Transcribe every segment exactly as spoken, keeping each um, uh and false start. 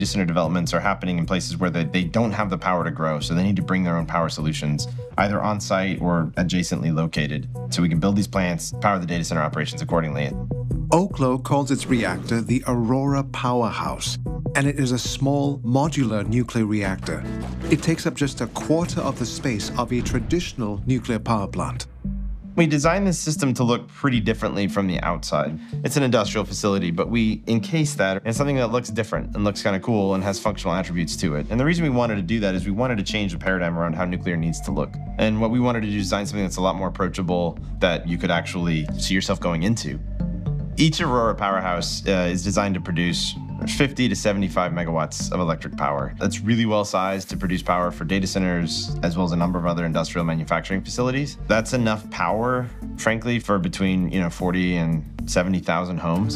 Data center developments are happening in places where they, they don't have the power to grow, so they need to bring their own power solutions, either on-site or adjacently located, so we can build these plants, power the data center operations accordingly. Oklo calls its reactor the Aurora Powerhouse, and it is a small, modular nuclear reactor. It takes up just a quarter of the space of a traditional nuclear power plant. We designed this system to look pretty differently from the outside. It's an industrial facility, but we encase that in something that looks different and looks kind of cool and has functional attributes to it. And the reason we wanted to do that is we wanted to change the paradigm around how nuclear needs to look. And what we wanted to do is design something that's a lot more approachable that you could actually see yourself going into. Each Aurora powerhouse uh, is designed to produce fifty to seventy-five megawatts of electric power. That's really well sized to produce power for data centers as well as a number of other industrial manufacturing facilities. That's enough power, frankly, for between you know forty and seventy thousand homes.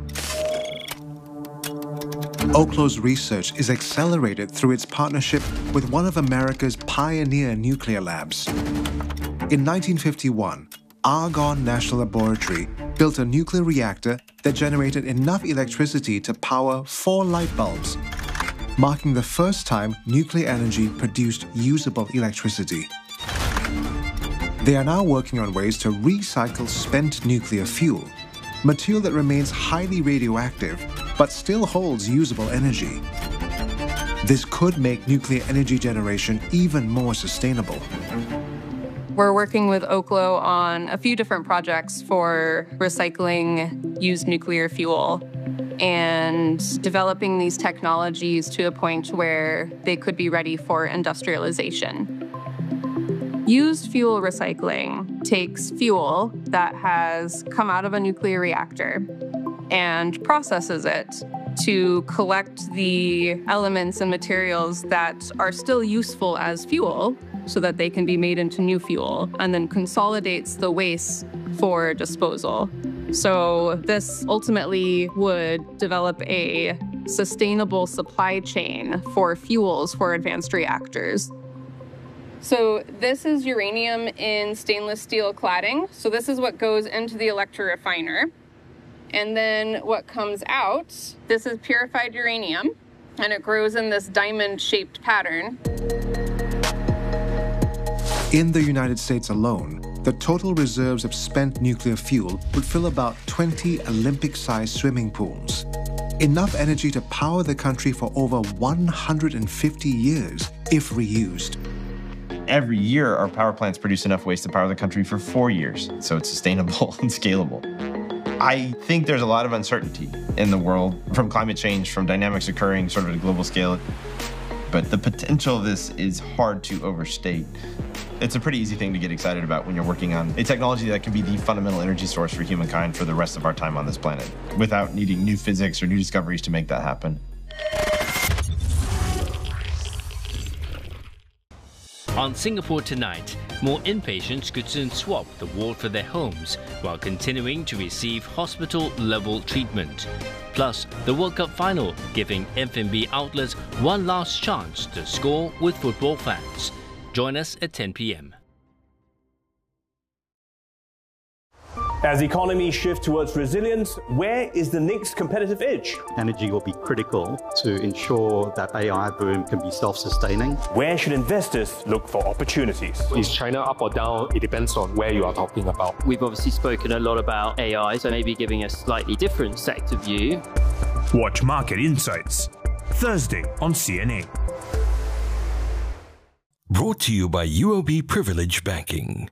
Oklo's research is accelerated through its partnership with one of America's pioneer nuclear labs. In nineteen fifty-one, Argonne National Laboratory built a nuclear reactor that generated enough electricity to power four light bulbs, marking the first time nuclear energy produced usable electricity. They are now working on ways to recycle spent nuclear fuel, material that remains highly radioactive but still holds usable energy. This could make nuclear energy generation even more sustainable. We're working with Oklo on a few different projects for recycling used nuclear fuel and developing these technologies to a point where they could be ready for industrialization. Used fuel recycling takes fuel that has come out of a nuclear reactor and processes it to collect the elements and materials that are still useful as fuel so that they can be made into new fuel, and then consolidates the waste for disposal. So this ultimately would develop a sustainable supply chain for fuels for advanced reactors. So this is uranium in stainless steel cladding. So this is what goes into the electrorefiner. And then what comes out, this is purified uranium, and it grows in this diamond-shaped pattern. In the United States alone, the total reserves of spent nuclear fuel would fill about twenty Olympic-sized swimming pools. Enough energy to power the country for over one hundred fifty years, if reused. Every year, our power plants produce enough waste to power the country for four years, so it's sustainable and scalable. I think there's a lot of uncertainty in the world from climate change, from dynamics occurring sort of at a global scale, but the potential of this is hard to overstate. It's a pretty easy thing to get excited about when you're working on a technology that can be the fundamental energy source for humankind for the rest of our time on this planet, without needing new physics or new discoveries to make that happen. On Singapore Tonight, more inpatients could soon swap the ward for their homes while continuing to receive hospital-level treatment. Plus, the World Cup final giving F and B outlets one last chance to score with football fans. Join us at ten p m As economies shift towards resilience, where is the next competitive edge? Energy will be critical to ensure that A I boom can be self-sustaining. Where should investors look for opportunities? Is China up or down? It depends on where you are talking about. We've obviously spoken a lot about A I, so maybe giving a slightly different sector view. Watch Market Insights, Thursday on C N A. Brought to you by U O B Privilege Banking.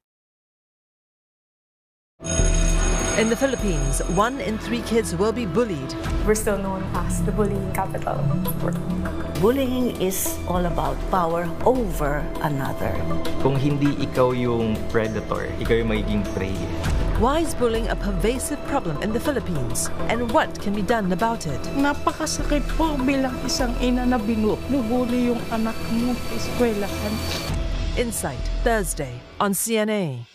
In the Philippines, one in three kids will be bullied. We're still known as the bullying capital. Bullying is all about power over another. Kung hindi ikaw yung predator, ikaw yung magiging prey. Why is bullying a pervasive problem in the Philippines? And what can be done about it? Napakasakit po bilang isang ina na binubuli yung anak mo sa eskwelahan. Insight, Thursday on C N A.